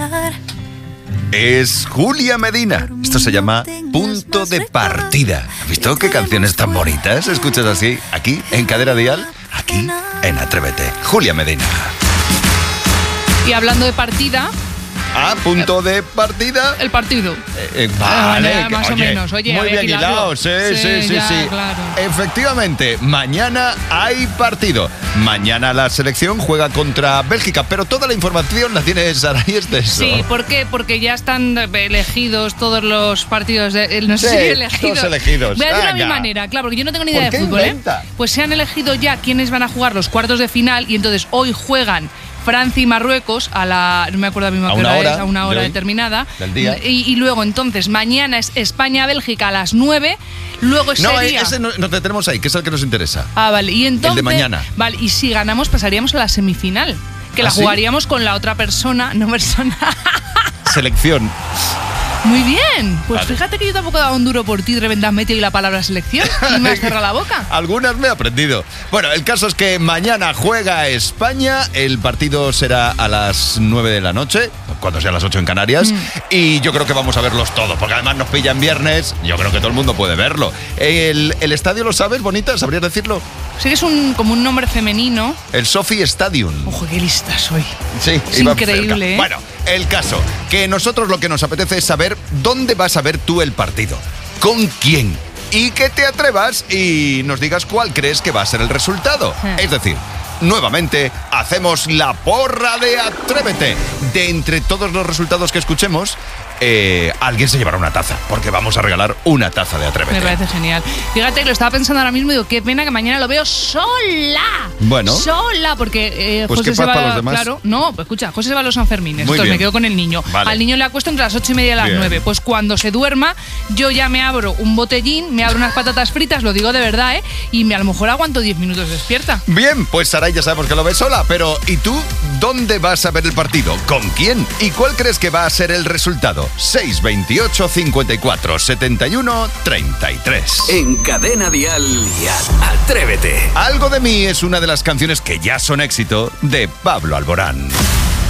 Es Julia Medina. Esto se llama Punto de Partida. ¿Has visto qué canciones tan bonitas escuchas así? Aquí, en Cadena Dial, aquí, en Atrévete. Julia Medina. Y hablando de partida... Punto de partida. El partido. Vale, más o menos. Oye, muy bien hilado. Sí. Claro. Efectivamente, mañana hay partido. Mañana la selección juega contra Bélgica, pero toda la información la tiene Saray Esteso. Sí, ¿por qué? Porque ya están elegidos todos los partidos. No sé si elegidos. Todos elegidos. Voy a decirlo de mi manera, claro, porque yo no tengo ni idea de fútbol. Pues se han elegido ya quiénes van a jugar los cuartos de final y entonces hoy juegan Francia y Marruecos no me acuerdo mismo a una hora determinada del día. Y luego entonces mañana es España-Bélgica a las 9. Luego ese no tenemos ahí, que es el que nos interesa. Vale, y entonces el de mañana. Vale, y si ganamos pasaríamos a la semifinal, que la jugaríamos con la otra persona. Selección. Muy bien, pues vale. Fíjate que yo tampoco he dado un duro por ti, de repente has metido la palabra selección y me has cerrado la boca. Algunas me he aprendido. Bueno, el caso es que mañana juega España, el partido será a las 9 de la noche, cuando sea las 8 en Canarias, y yo creo que vamos a verlos todos, porque además nos pillan viernes, yo creo que todo el mundo puede verlo. ¿El estadio lo sabes, Bonita? ¿Sabrías decirlo? Sí que es como un nombre femenino. El Sophie Stadium. Ojo, qué lista soy. Sí, es increíble, cerca. Bueno, el caso, que nosotros lo que nos apetece es saber dónde vas a ver tú el partido, con quién, y que te atrevas y nos digas cuál crees que va a ser el resultado. Es decir, nuevamente hacemos la porra de Atrévete. De entre todos los resultados que escuchemos, alguien se llevará una taza, porque vamos a regalar una taza de Atrévete. Me parece genial. Fíjate que lo estaba pensando ahora mismo y digo, qué pena que mañana lo veo sola. Bueno. Sola, porque pues José se va para los demás. Claro, no, pues escucha, José se va a los Sanfermines, entonces me quedo con el niño. Vale. Al niño le acuesto entre las 8:30 y las 9. Pues cuando se duerma, yo ya me abro un botellín, me abro unas patatas fritas, lo digo de verdad, y a lo mejor aguanto 10 minutos despierta. Bien, pues Saray ya sabemos que lo ves sola, pero ¿y tú dónde vas a ver el partido? ¿Con quién? ¿Y cuál crees que va a ser el resultado? 628 54 71 33. En Cadena Dial, Atrévete. Algo de mí es una de las canciones que ya son éxito de Pablo Alborán.